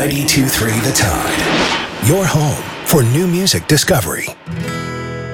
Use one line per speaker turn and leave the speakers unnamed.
92.3 The Tide. Your home for new music discovery.